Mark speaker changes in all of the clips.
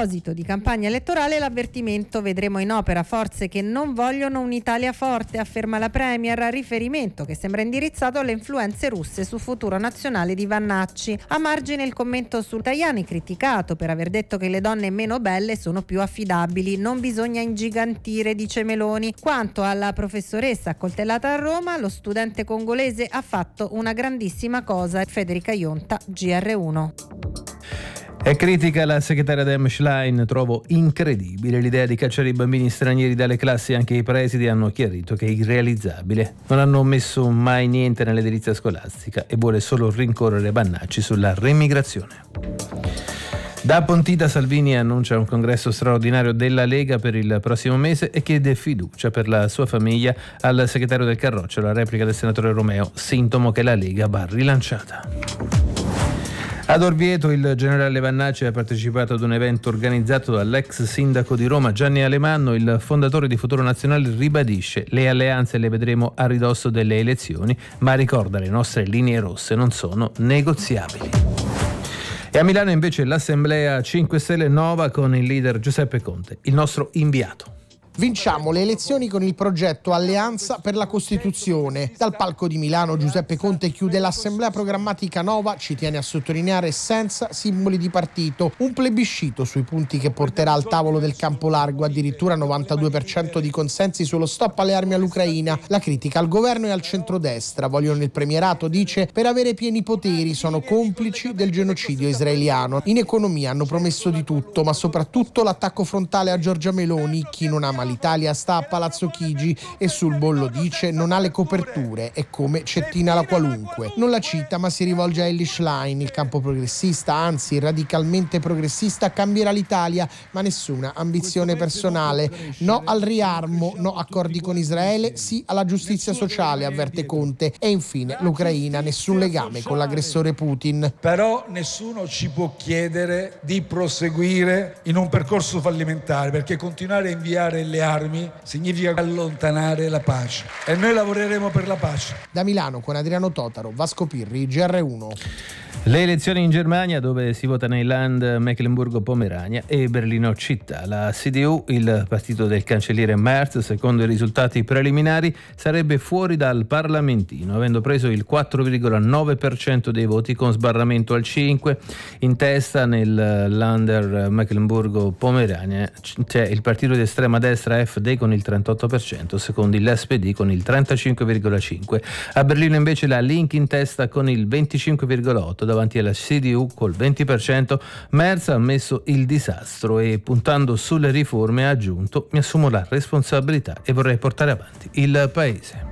Speaker 1: proposito di campagna elettorale, l'avvertimento: vedremo in opera forze che non vogliono un'Italia forte, afferma la Premier, a riferimento che sembra indirizzato alle influenze russe su futuro nazionale di Vannacci. A margine il commento su Tajani, criticato per aver detto che le donne meno belle sono più affidabili. Non bisogna ingigantire, dice Meloni. Quanto alla professoressa accoltellata a Roma, lo studente congolese ha fatto una grandissima cosa. Federica Ionta, GR1.
Speaker 2: È critica la segretaria Dem Schlein: trovo incredibile l'idea di cacciare i bambini stranieri dalle classi, anche i presidi hanno chiarito che è irrealizzabile. Non hanno messo mai niente nell'edilizia scolastica e vuole solo rincorrere Vannacci sulla remigrazione. Da Pontida Salvini annuncia un congresso straordinario della Lega per il prossimo mese e chiede fiducia per la sua famiglia al segretario del Carroccio, la replica del senatore Romeo, sintomo che la Lega va rilanciata. Ad Orvieto il generale Vannacci ha partecipato ad un evento organizzato dall'ex sindaco di Roma Gianni Alemanno. Il fondatore di Futuro Nazionale ribadisce: le alleanze le vedremo a ridosso delle elezioni, ma ricorda, le nostre linee rosse non sono negoziabili. E a Milano invece l'Assemblea 5 Stelle Nova con il leader Giuseppe Conte, il nostro inviato.
Speaker 3: Vinciamo le elezioni con il progetto Alleanza per la Costituzione. Dal palco di Milano Giuseppe Conte chiude l'assemblea programmatica Nova, ci tiene a sottolineare, senza simboli di partito. Un plebiscito sui punti che porterà al tavolo del campo largo, addirittura 92% di consensi sullo stop alle armi all'Ucraina. La critica al governo e al centrodestra: vogliono il premierato, dice, per avere pieni poteri, sono complici del genocidio israeliano. In economia hanno promesso di tutto, ma soprattutto l'attacco frontale a Giorgia Meloni. Chi non ama l'Italia sta a Palazzo Chigi e sul bollo dice non ha le coperture, è come Cettina la qualunque. Non la cita, ma si rivolge a Elly Schlein: il campo progressista, anzi radicalmente progressista, cambierà l'Italia, ma nessuna ambizione personale. No al riarmo, no accordi con Israele, sì alla giustizia sociale, avverte Conte. E infine l'Ucraina: nessun legame con l'aggressore Putin.
Speaker 4: Però nessuno ci può chiedere di proseguire in un percorso fallimentare, perché continuare a inviare le armi significa allontanare la pace e noi lavoreremo per la pace.
Speaker 3: Da Milano con Adriano Totaro, Vasco Pirri, GR1.
Speaker 2: Le elezioni in Germania, dove si vota nei Land Mecklenburgo-Pomerania e Berlino città. La CDU, il partito del cancelliere Merz, secondo i risultati preliminari sarebbe fuori dal Parlamentino, avendo preso il 4,9% dei voti con sbarramento al 5%. In testa nel Land Mecklenburgo-Pomerania c'è il partito di estrema destra FD con il 38%, secondo l'SPD con il 35,5%. A Berlino invece la Link in testa con il 25,8%, davanti alla CDU col 20%. Merz ha ammesso il disastro e, puntando sulle riforme, ha aggiunto: mi assumo la responsabilità e vorrei portare avanti il paese.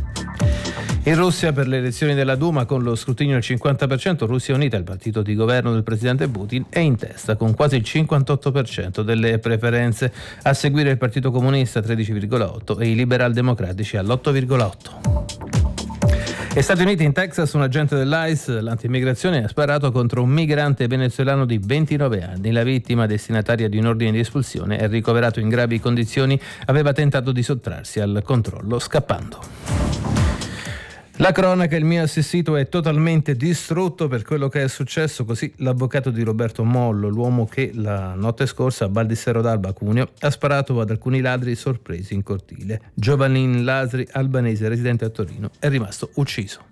Speaker 2: In Russia, per le elezioni della Duma, con lo scrutinio al 50%, Russia Unita, il partito di governo del presidente Putin, è in testa con quasi il 58% delle preferenze. A seguire il Partito Comunista 13,8% e i Liberal Democratici all'8,8%. Negli Stati Uniti, in Texas, un agente dell'ICE, l'antimmigrazione, ha sparato contro un migrante venezuelano di 29 anni. La vittima, destinataria di un ordine di espulsione, è ricoverato in gravi condizioni. Aveva tentato di sottrarsi al controllo scappando. La cronaca: il mio assistito è totalmente distrutto per quello che è successo, così l'avvocato di Roberto Mollo, l'uomo che la notte scorsa a Baldissero d'Alba, Cuneo, ha sparato ad alcuni ladri sorpresi in cortile. Giovannin Lasri, albanese residente a Torino, è rimasto ucciso.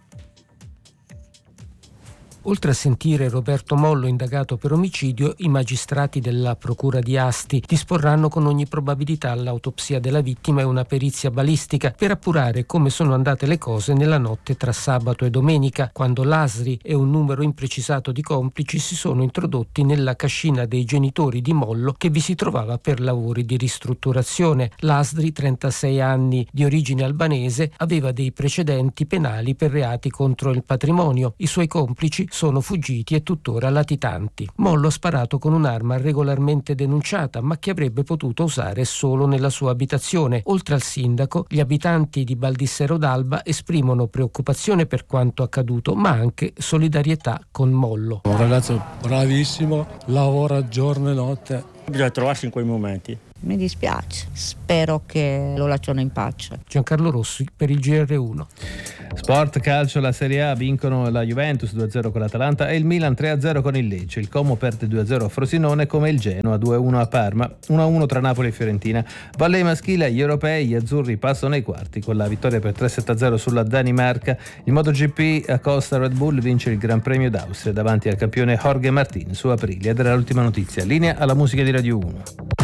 Speaker 5: Oltre a sentire Roberto Mollo indagato per omicidio, i magistrati della procura di Asti disporranno con ogni probabilità l'autopsia della vittima e una perizia balistica per appurare come sono andate le cose nella notte tra sabato e domenica, quando Lasri e un numero imprecisato di complici si sono introdotti nella cascina dei genitori di Mollo, che vi si trovava per lavori di ristrutturazione. Lasri, 36 anni, di origine albanese, aveva dei precedenti penali per reati contro il patrimonio. I suoi complici sono fuggiti e tuttora latitanti. Mollo ha sparato con un'arma regolarmente denunciata, ma che avrebbe potuto usare solo nella sua abitazione. Oltre al sindaco, gli abitanti di Baldissero d'Alba esprimono preoccupazione per quanto accaduto, ma anche solidarietà con Mollo.
Speaker 6: Un ragazzo bravissimo, lavora giorno e notte.
Speaker 7: Bisogna trovarsi in quei momenti.
Speaker 6: Mi dispiace, spero che lo lasciano in pace.
Speaker 5: Giancarlo Rossi per il GR1.
Speaker 2: Sport, calcio, la Serie A vincono la Juventus 2-0 con l'Atalanta e il Milan 3-0 con il Lecce. Il Como perde 2-0 a Frosinone come il Genoa 2-1 a Parma, 1-1 tra Napoli e Fiorentina. Volley maschile agli europei, gli azzurri passano ai quarti con la vittoria per 3-7-0 sulla Danimarca. Il MotoGP a Costa Red Bull vince il Gran Premio d'Austria davanti al campione Jorge Martin su Aprilia. Ed era l'ultima notizia. Linea alla musica di Radio 1.